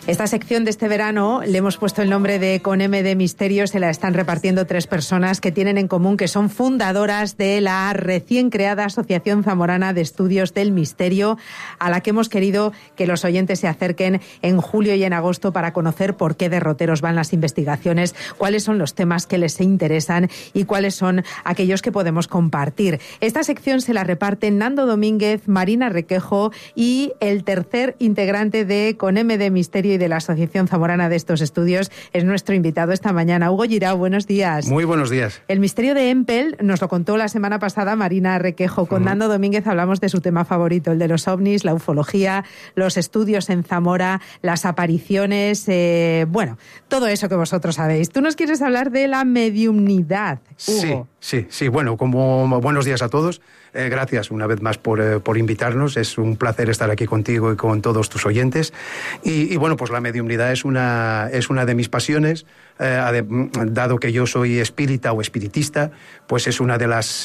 Esta sección de este verano le hemos puesto el nombre de Con M de Misterio. Se la están repartiendo 3 personas que tienen en común que son fundadoras de la recién creada Asociación Zamorana de Estudios del Misterio, a la que hemos querido que los oyentes se acerquen en julio y en agosto para conocer por qué derroteros van las investigaciones, cuáles son los temas que les interesan y cuáles son aquellos que podemos compartir. Esta sección se la reparten Nando Domínguez, Marina Requejo y el tercer integrante de Con M de Misterio y de la Asociación Zamorana de estos estudios es nuestro invitado esta mañana, Hugo Girao. Buenos días. Muy buenos días. El misterio de Empel nos lo contó la semana pasada Marina Requejo. Con Nando Domínguez hablamos de su tema favorito, el de los ovnis, la ufología, los estudios en Zamora, las apariciones, bueno, todo eso que vosotros sabéis. Tú nos quieres hablar de la mediumnidad, Hugo. Sí. Bueno, como buenos días a todos. Gracias una vez más por invitarnos. Es un placer estar aquí contigo y con todos tus oyentes. Y bueno, pues la mediumnidad es una de mis pasiones. Dado que yo soy espírita o espiritista, pues es una de las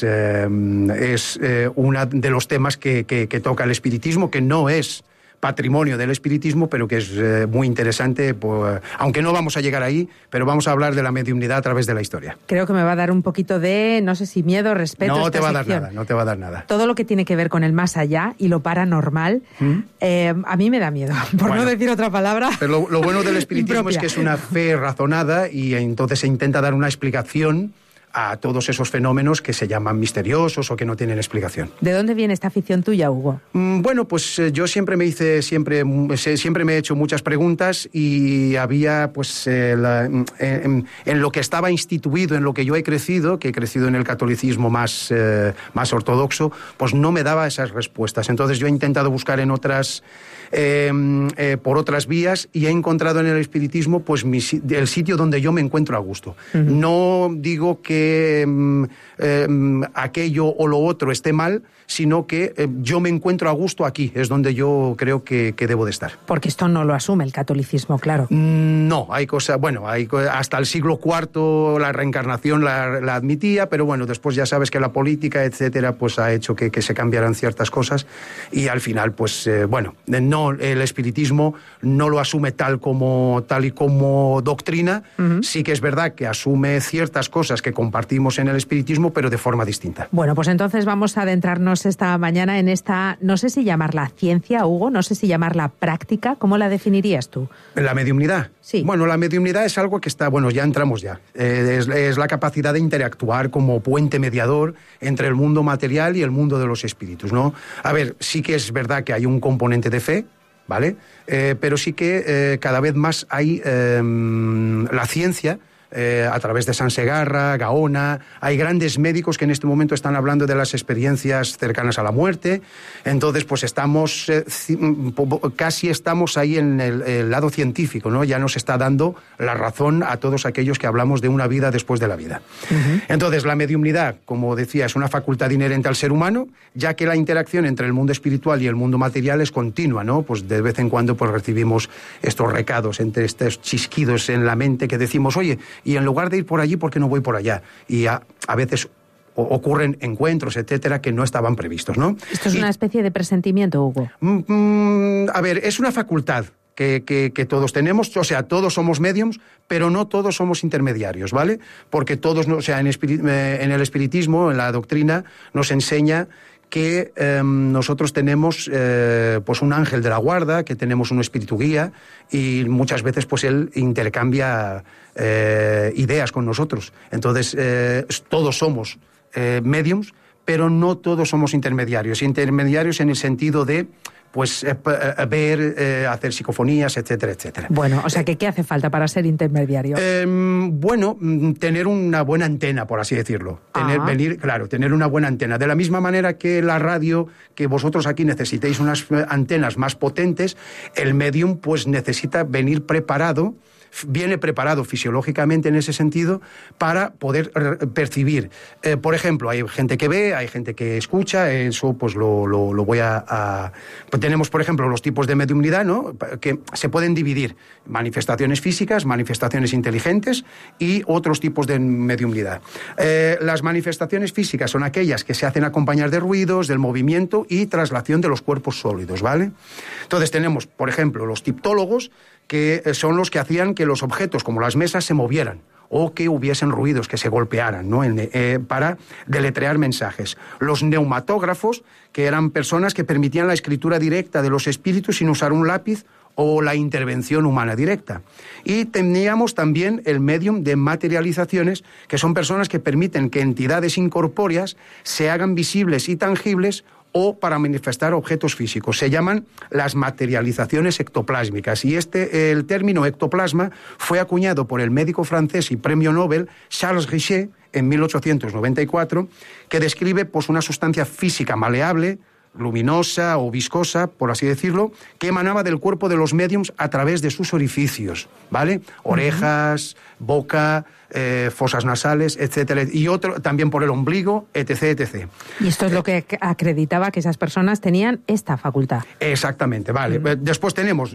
una de los temas que toca el espiritismo, que no es patrimonio del espiritismo, pero que es muy interesante, pues, aunque no vamos a llegar ahí, pero vamos a hablar de la mediumnidad a través de la historia. Creo que me va a dar un poquito de, no sé si miedo, respeto. No te va a dar nada. Todo lo que tiene que ver con el más allá y lo paranormal, a mí me da miedo, por no decir otra palabra. Pero lo bueno del espiritismo es que es una fe razonada y entonces se intenta dar una explicación a todos esos fenómenos que se llaman misteriosos o que no tienen explicación. ¿De dónde viene esta afición tuya, Hugo? Bueno, pues yo siempre me he hecho muchas preguntas y había, pues, en lo que estaba instituido, en lo que yo he crecido, que he crecido en el catolicismo más ortodoxo, pues no me daba esas respuestas. Entonces yo he intentado buscar en otras por otras vías y he encontrado en el espiritismo pues el sitio donde yo me encuentro a gusto. No digo que aquello o lo otro esté mal, sino que yo me encuentro a gusto aquí, es donde yo creo que debo de estar. Porque esto no lo asume el catolicismo, claro. No, hay cosas, bueno, hasta el siglo IV la reencarnación la admitía, pero bueno, después ya sabes que la política, etcétera, pues ha hecho que se cambiaran ciertas cosas y al final, pues, no, el espiritismo no lo asume tal y como doctrina. Sí que es verdad que asume ciertas cosas que compartimos en el espiritismo, pero de forma distinta. Bueno, pues entonces vamos a adentrarnos esta mañana en esta, no sé si llamarla ciencia, Hugo, no sé si llamarla práctica. ¿Cómo la definirías tú? ¿La mediumnidad? Sí. Bueno, la mediumnidad es algo que está, bueno, ya entramos ya. Es la capacidad de interactuar como puente mediador entre el mundo material y el mundo de los espíritus, ¿no? A ver, sí que es verdad que hay un componente de fe, ¿vale? Pero sí que cada vez más hay la ciencia, a través de San Segarra, Gaona, hay grandes médicos que en este momento están hablando de las experiencias cercanas a la muerte. Entonces, pues casi estamos ahí en el lado científico, ¿no? Ya nos está dando la razón a todos aquellos que hablamos de una vida después de la vida. Entonces, la mediumnidad, como decía, es una facultad inherente al ser humano, ya que la interacción entre el mundo espiritual y el mundo material es continua, ¿no? Pues de vez en cuando pues recibimos estos recados, entre estos chisquidos en la mente que decimos, oye, y en lugar de ir por allí, ¿por qué no voy por allá? Y a veces ocurren encuentros, etcétera, que no estaban previstos, ¿no? Esto es una especie de presentimiento, Hugo. A ver, es una facultad que todos tenemos, o sea, todos somos médiums, pero no todos somos intermediarios, ¿vale? Porque todos, o sea, en el espiritismo, en la doctrina, nos enseña que nosotros tenemos pues un ángel de la guarda, que tenemos un espíritu guía y muchas veces pues él intercambia ideas con nosotros. Entonces todos somos médiums, pero no todos somos intermediarios. Intermediarios en el sentido de pues ver, hacer psicofonías, etcétera, etcétera. Bueno, o sea, ¿qué hace falta para ser intermediario? Bueno, tener una buena antena, por así decirlo. Tener una buena antena. De la misma manera que la radio, que vosotros aquí necesitéis unas antenas más potentes, el medium pues necesita venir preparado viene preparado fisiológicamente en ese sentido para poder percibir. Por ejemplo, hay gente que ve, hay gente que escucha, eso pues lo voy a... Pues tenemos, por ejemplo, los tipos de mediumnidad, ¿no? Que se pueden dividir: manifestaciones físicas, manifestaciones inteligentes y otros tipos de mediumnidad. Las manifestaciones físicas son aquellas que se hacen acompañar de ruidos, del movimiento y traslación de los cuerpos sólidos, ¿vale? Entonces tenemos, por ejemplo, los tiptólogos, que son los que hacían que los objetos, como las mesas, se movieran o que hubiesen ruidos, que se golpearan, ¿no? Para deletrear mensajes. Los neumatógrafos, que eran personas que permitían la escritura directa de los espíritus sin usar un lápiz o la intervención humana directa. Y teníamos también el medium de materializaciones, que son personas que permiten que entidades incorpóreas se hagan visibles y tangibles o para manifestar objetos físicos. Se llaman las materializaciones ectoplásmicas. Y el término ectoplasma fue acuñado por el médico francés y premio Nobel Charles Richet en 1894, que describe pues una sustancia física maleable, luminosa o viscosa, por así decirlo, que emanaba del cuerpo de los médiums a través de sus orificios, ¿vale? Orejas, boca, fosas nasales, etcétera, y otro también por el ombligo, etc., etc. Y esto es lo que acreditaba que esas personas tenían esta facultad. Exactamente, vale. Después tenemos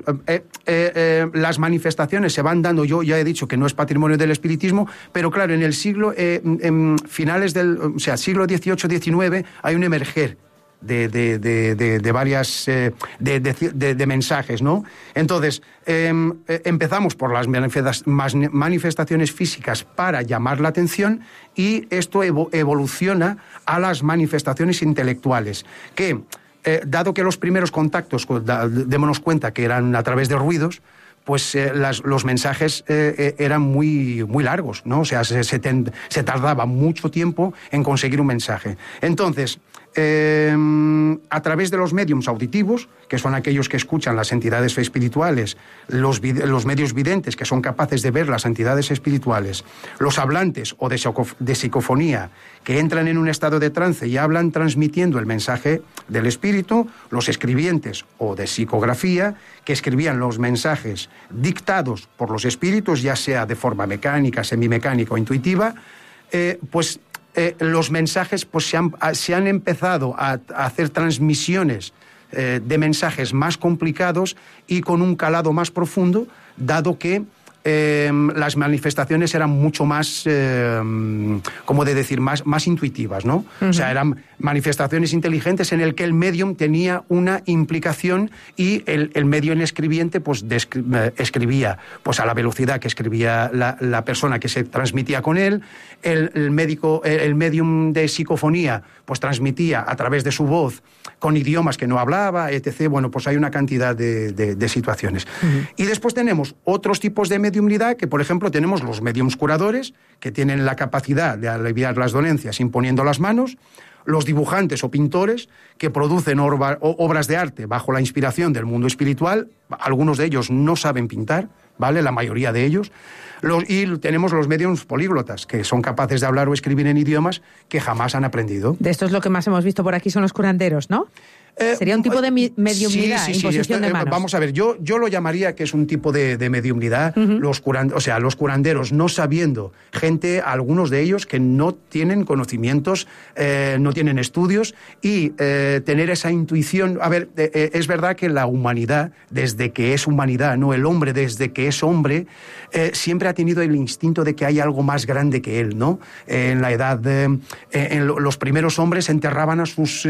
las manifestaciones se van dando. Yo ya he dicho que no es patrimonio del espiritismo, pero claro, en el siglo en finales del, o sea, siglo XVIII-XIX hay un emerger de varias de mensajes, ¿no? Entonces empezamos por las manifestaciones físicas para llamar la atención, y esto evoluciona a las manifestaciones intelectuales, que dado que los primeros contactos, démonos cuenta que eran a través de ruidos, pues los mensajes eran muy largos, ¿no? O sea, se tardaba mucho tiempo en conseguir un mensaje. Entonces, a través de los médiums auditivos, que son aquellos que escuchan las entidades espirituales, los medios videntes, que son capaces de ver las entidades espirituales, los hablantes o de psicofonía, que entran en un estado de trance y hablan transmitiendo el mensaje del espíritu, los escribientes o de psicografía, que escribían los mensajes dictados por los espíritus, ya sea de forma mecánica, semimecánica o intuitiva, los mensajes pues se han empezado a hacer transmisiones de mensajes más complicados y con un calado más profundo, dado que las manifestaciones eran mucho más, como de decir, más intuitivas, ¿no? Uh-huh. O sea, eran manifestaciones inteligentes en el que el medium tenía una implicación y el medium escribiente pues escribía pues a la velocidad que escribía la persona que se transmitía con él. El medium de psicofonía pues transmitía a través de su voz con idiomas que no hablaba, etc. Bueno, pues hay una cantidad de situaciones. Uh-huh. Y después tenemos otros tipos de mediumnidad, que por ejemplo tenemos los mediums curadores, que tienen la capacidad de aliviar las dolencias imponiendo las manos, los dibujantes o pintores, que producen obras de arte bajo la inspiración del mundo espiritual. Algunos de ellos no saben pintar, ¿vale? La mayoría de ellos. Y tenemos los mediums políglotas, que son capaces de hablar o escribir en idiomas que jamás han aprendido. De estos lo que más hemos visto por aquí son los curanderos, ¿no? Sería un tipo de mediumnidad, imposición de manos. Vamos a ver, yo lo llamaría que es un tipo de mediumnidad. Uh-huh. Los curanderos, no sabiendo, algunos de ellos que no tienen conocimientos, no tienen estudios, y tener esa intuición. A ver, es verdad que la humanidad, desde que es humanidad, no el hombre, desde que es hombre, siempre ha tenido el instinto de que hay algo más grande que él, ¿no? En la edad, los primeros hombres enterraban a sus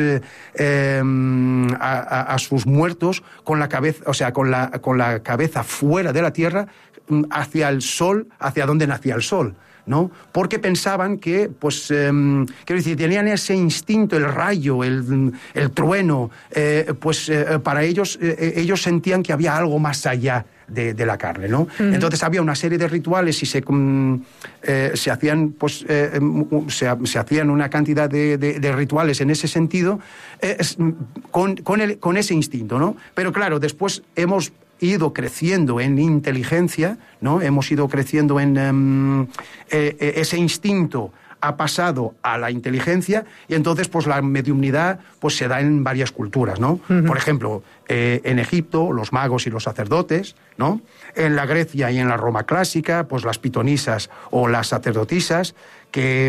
muertos con la cabeza, o sea, con la cabeza fuera de la tierra, hacia el sol, hacia donde nacía el sol, ¿no? Porque pensaban que, pues, quiero decir, tenían ese instinto, el rayo, el trueno, para ellos sentían que había algo más allá de la carne, ¿no? Uh-huh. Entonces había una serie de rituales y se hacían, pues, se hacían una cantidad de rituales en ese sentido, con ese instinto, ¿no? Pero claro, después hemos ido creciendo en inteligencia, ¿no? Hemos ido creciendo en ese instinto ha pasado a la inteligencia y entonces pues la mediumnidad pues se da en varias culturas, ¿no? Por ejemplo, en Egipto, los magos y los sacerdotes, ¿no? En la Grecia y en la Roma clásica, pues las pitonisas o las sacerdotisas, que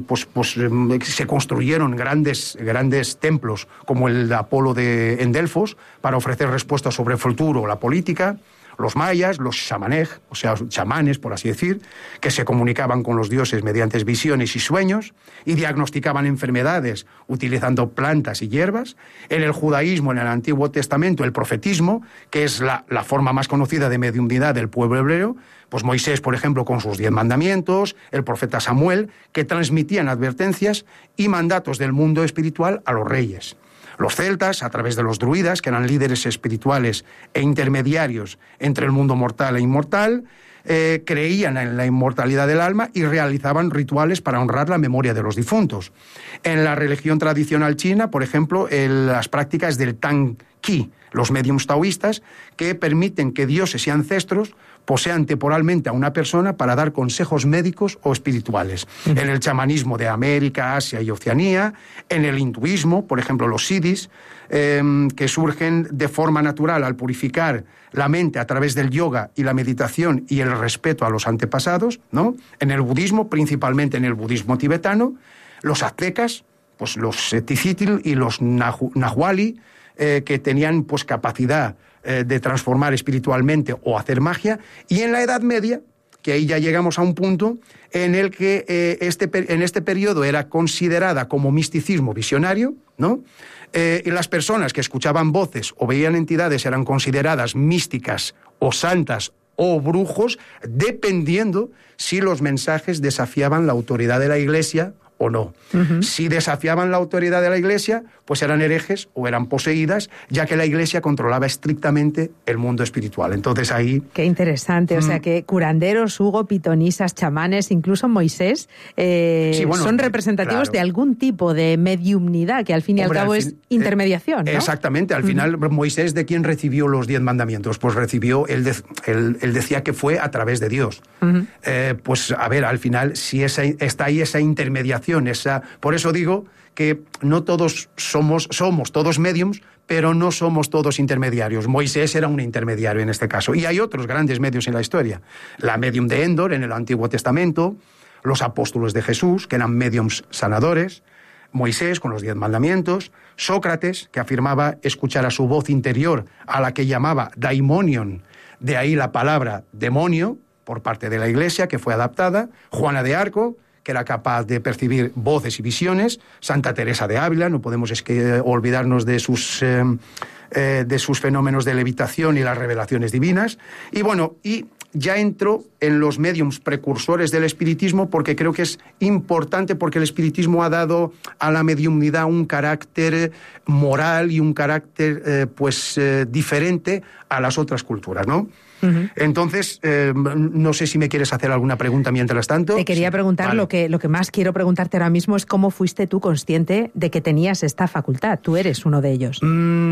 se construyeron grandes templos como el de Apolo en Delfos para ofrecer respuestas sobre el futuro o la política. Los mayas, los shamanej, o sea, chamanes, por así decir, que se comunicaban con los dioses mediante visiones y sueños y diagnosticaban enfermedades utilizando plantas y hierbas. En el judaísmo, en el Antiguo Testamento, el profetismo, que es la forma más conocida de mediumnidad del pueblo hebreo, pues Moisés, por ejemplo, con sus 10 mandamientos, el profeta Samuel, que transmitían advertencias y mandatos del mundo espiritual a los reyes. Los celtas, a través de los druidas, que eran líderes espirituales e intermediarios entre el mundo mortal e inmortal, creían en la inmortalidad del alma y realizaban rituales para honrar la memoria de los difuntos. En la religión tradicional china, por ejemplo, las prácticas del Tang Qi, los médiums taoístas, que permiten que dioses y ancestros posean temporalmente a una persona para dar consejos médicos o espirituales. En el chamanismo de América, Asia y Oceanía, en el hinduismo, por ejemplo, los siddhis, que surgen de forma natural al purificar la mente a través del yoga y la meditación y el respeto a los antepasados, ¿no? En el budismo, principalmente en el budismo tibetano, los aztecas, pues los Tzitzil y los Nahuali, que tenían pues capacidad de transformar espiritualmente o hacer magia, y en la Edad Media, que ahí ya llegamos a un punto en el que en este periodo era considerada como misticismo visionario, ¿no? Y las personas que escuchaban voces o veían entidades eran consideradas místicas o santas o brujos, dependiendo si los mensajes desafiaban la autoridad de la Iglesia o no. Si desafiaban la autoridad de la Iglesia, pues eran herejes o eran poseídas, ya que la Iglesia controlaba estrictamente el mundo espiritual. Entonces ahí... Qué interesante, o sea que curanderos, Hugo, pitonisas, chamanes, incluso Moisés, son representativos de algún tipo de mediumnidad, que al fin y al cabo es intermediación, ¿no? Exactamente, al final Moisés, ¿de quién recibió los 10 mandamientos? Pues recibió, él decía que fue a través de Dios. Pues a ver, al final, si está ahí esa intermediación, por eso digo que no todos somos todos médiums, pero no somos todos intermediarios. Moisés era un intermediario en este caso. Y hay otros grandes medios en la historia. La medium de Endor en el Antiguo Testamento, los apóstoles de Jesús, que eran mediums sanadores, Moisés con los 10 mandamientos, Sócrates, que afirmaba escuchar a su voz interior, a la que llamaba daimonion, de ahí la palabra demonio, por parte de la Iglesia, que fue adaptada, Juana de Arco, que era capaz de percibir voces y visiones, Santa Teresa de Ávila, no podemos olvidarnos de sus fenómenos de levitación y las revelaciones divinas. Y bueno, y ya entro en los médiums precursores del espiritismo, porque creo que es importante, porque el espiritismo ha dado a la mediumnidad un carácter moral y un carácter diferente a las otras culturas, ¿no? Entonces, no sé si me quieres hacer alguna pregunta mientras tanto. Te quería preguntar, vale. Lo que más quiero preguntarte ahora mismo es cómo fuiste tú consciente de que tenías esta facultad. Tú eres uno de ellos.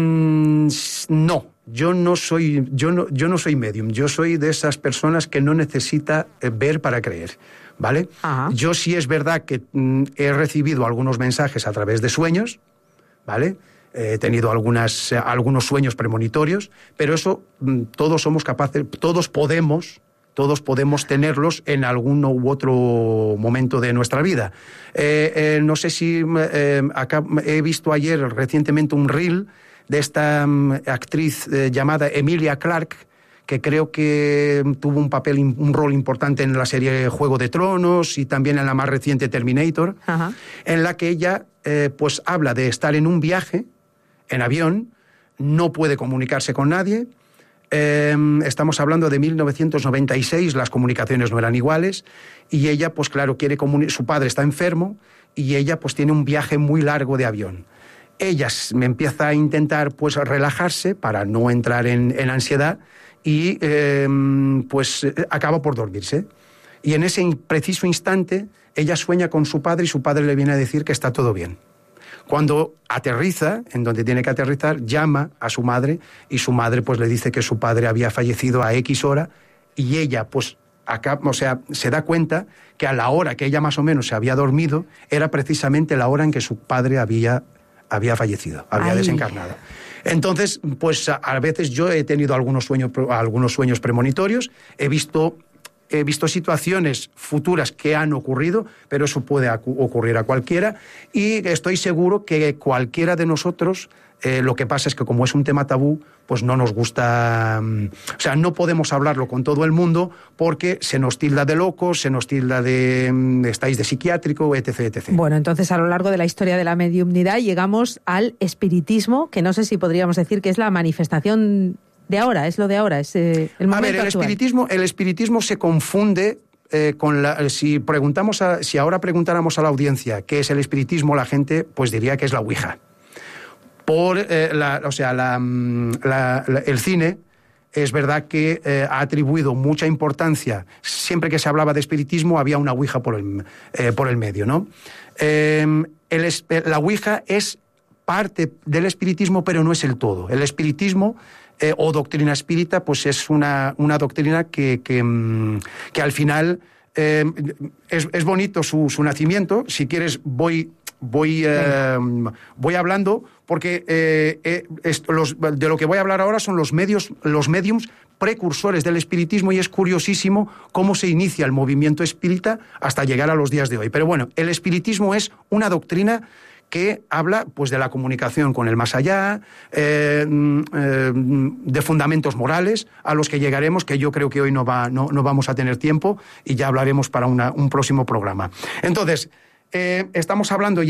No, yo no soy medium. Yo soy de esas personas que no necesita ver para creer, ¿vale? Ajá. Yo sí es verdad que he recibido algunos mensajes a través de sueños, ¿vale? He tenido algunos sueños premonitorios, pero eso todos somos capaces, todos podemos tenerlos en algún u otro momento de nuestra vida. No sé si acá he visto ayer recientemente un reel de esta actriz llamada Emilia Clarke, que creo que tuvo un rol importante en la serie Juego de Tronos y también en la más reciente Terminator, ajá, en la que ella pues habla de estar en un viaje en avión, no puede comunicarse con nadie. Estamos hablando de 1996, las comunicaciones no eran iguales, y ella, pues claro, su padre está enfermo, y ella pues tiene un viaje muy largo de avión. Ella me empieza a intentar pues relajarse para no entrar en ansiedad, y pues acaba por dormirse. Y en ese preciso instante, ella sueña con su padre, y su padre le viene a decir que está todo bien. Cuando aterriza, en donde tiene que aterrizar, llama a su madre, y su madre pues le dice que su padre había fallecido a X hora, y ella pues se da cuenta que a la hora que ella más o menos se había dormido era precisamente la hora en que su padre había fallecido, había desencarnado. Entonces, pues a veces yo he tenido algunos sueños premonitorios, he visto situaciones futuras que han ocurrido, pero eso puede ocurrir a cualquiera, y estoy seguro que cualquiera de nosotros, lo que pasa es que como es un tema tabú, pues no nos gusta, o sea, no podemos hablarlo con todo el mundo porque se nos tilda de locos, se nos tilda de estáis de psiquiátrico, etc., etc. Bueno, entonces a lo largo de la historia de la mediumnidad llegamos al espiritismo, que no sé si podríamos decir que es la manifestación de ahora, es lo de ahora, es el momento A ver, el espiritismo se confunde con si ahora preguntáramos a la audiencia qué es el espiritismo, la gente pues diría que es la Ouija. El cine es verdad que ha atribuido mucha importancia. Siempre que se hablaba de espiritismo había una Ouija por el medio, ¿no? La Ouija es parte del espiritismo, pero no es el todo. El espiritismo o doctrina espírita, pues es una doctrina que al final es bonito su nacimiento. Si quieres voy hablando, porque de lo que voy a hablar ahora son los médiums precursores del espiritismo, y es curiosísimo cómo se inicia el movimiento espírita hasta llegar a los días de hoy. Pero bueno, el espiritismo es una doctrina que habla pues de la comunicación con el más allá, de fundamentos morales a los que llegaremos, que yo creo que hoy no vamos a tener tiempo, y ya hablaremos para un próximo programa. Entonces, estamos hablando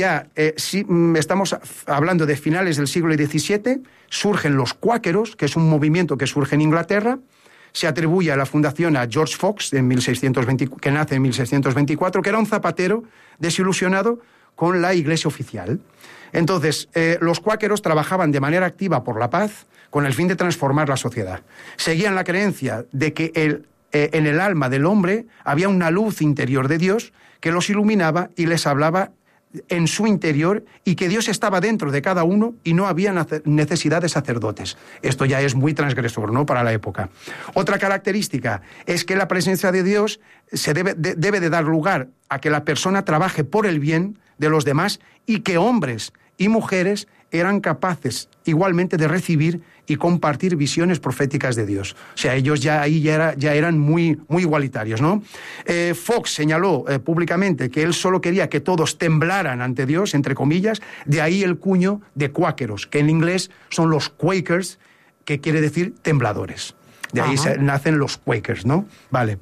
de finales del siglo XVII, surgen los cuáqueros, que es un movimiento que surge en Inglaterra. Se atribuye a la fundación a George Fox, que nace en 1624, que era un zapatero desilusionado con la Iglesia oficial. Entonces, los cuáqueros trabajaban de manera activa por la paz con el fin de transformar la sociedad. Seguían la creencia de que en el alma del hombre había una luz interior de Dios que los iluminaba y les hablaba en su interior, y que Dios estaba dentro de cada uno y no había necesidad de sacerdotes. Esto ya es muy transgresor, ¿no?, para la época. Otra característica es que la presencia de Dios debe de dar lugar a que la persona trabaje por el bien de los demás, y que hombres y mujeres eran capaces igualmente de recibir y compartir visiones proféticas de Dios. O sea, ellos ya eran muy, muy igualitarios, ¿no? Fox señaló públicamente que él solo quería que todos temblaran ante Dios, entre comillas, de ahí el cuño de cuáqueros, que en inglés son los Quakers, que quiere decir tembladores. De ahí nacen los Quakers, ¿no? Vale.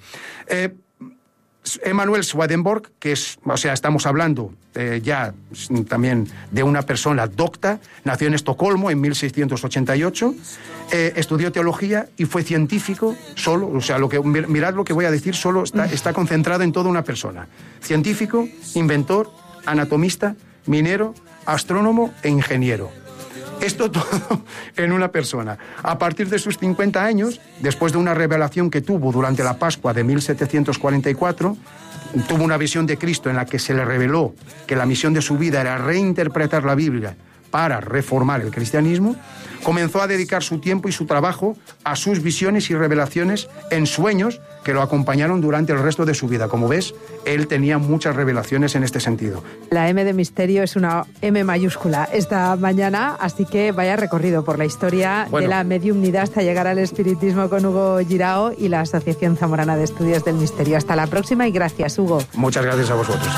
Emanuel Swedenborg, estamos hablando ya también de una persona docta, nació en Estocolmo en 1688, estudió teología y fue científico solo, mirad lo que voy a decir, solo está concentrado en toda una persona: científico, inventor, anatomista, minero, astrónomo e ingeniero. Esto todo en una persona. A partir de sus 50 años, después de una revelación que tuvo durante la Pascua de 1744, tuvo una visión de Cristo en la que se le reveló que la misión de su vida era reinterpretar la Biblia para reformar el cristianismo. Comenzó a dedicar su tiempo y su trabajo a sus visiones y revelaciones en sueños que lo acompañaron durante el resto de su vida. Como ves, él tenía muchas revelaciones en este sentido. La M de misterio es una M mayúscula esta mañana, así que vaya recorrido por la historia de la mediumnidad hasta llegar al espiritismo con Hugo Girao y la Asociación Zamorana de Estudios del Misterio. Hasta la próxima y gracias, Hugo. Muchas gracias a vosotros.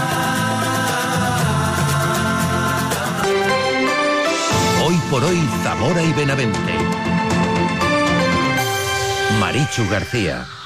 Hoy por hoy, Zamora y Benavente. Marichu García.